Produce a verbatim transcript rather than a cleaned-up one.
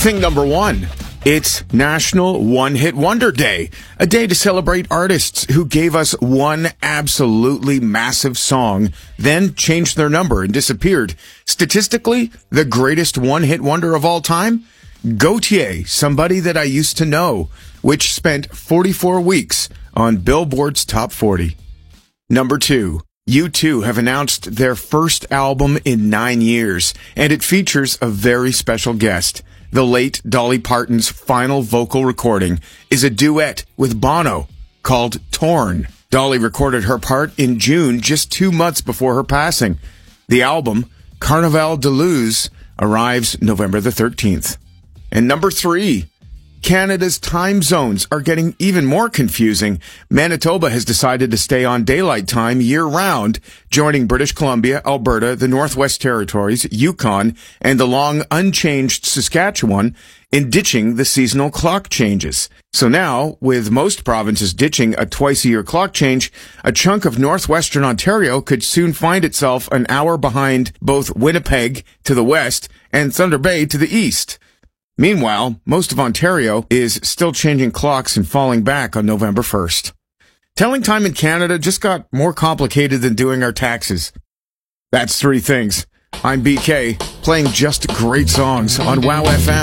Thing number one. It's National One Hit Wonder Day, a day to celebrate artists who gave us one absolutely massive song, then changed their number and disappeared. Statistically, the greatest one-hit wonder of all time? Gautier, Somebody That I Used to Know, which spent forty-four weeks on Billboard's Top forty. Number two. U two have announced their first album in nine years, and it features a very special guest. The late Dolly Parton's final vocal recording is a duet with Bono called Torn. Dolly recorded her part in June, just two months before her passing. The album, Carnaval de Luz, arrives November the thirteenth. And number three, Canada's time zones are getting even more confusing. Manitoba has decided to stay on daylight time year-round, joining British Columbia, Alberta, the Northwest Territories, Yukon, and the long unchanged Saskatchewan in ditching the seasonal clock changes. So now, with most provinces ditching a twice-a-year clock change, a chunk of northwestern Ontario could soon find itself an hour behind both Winnipeg to the west and Thunder Bay to the east. Meanwhile, most of Ontario is still changing clocks and falling back on November first. Telling time in Canada just got more complicated than doing our taxes. That's three things. I'm B K, playing just great songs on WOW F M.